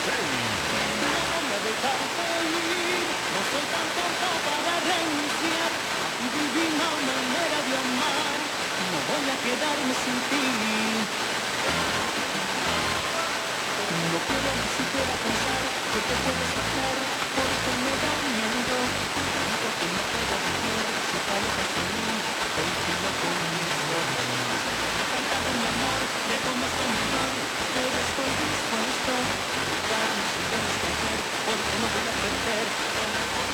No voy a dejarte ir, no soy tan tonta para renunciar a tu divina manera de amar. No voy a quedarme sin ti. No puedo ni siquiera pensar que te puedes bajar porque me da